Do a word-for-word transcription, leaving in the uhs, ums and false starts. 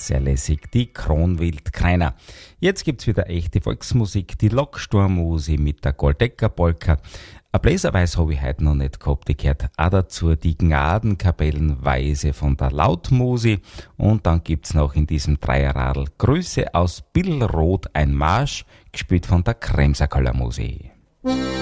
sehr lässig, die Kronwildkräiner. Jetzt gibt's wieder echte Volksmusik, die Locksturmusi mit der Goldecker-Polka. Ein Bläserweis habe ich heute noch nicht gehabt, die gehört auch dazu, die Gnadenkapellenweise von der Lautmusi. Und dann gibt's noch in diesem Dreierradl Grüße aus Billroth, ein Marsch, gespielt von der Kremserkeller Musi.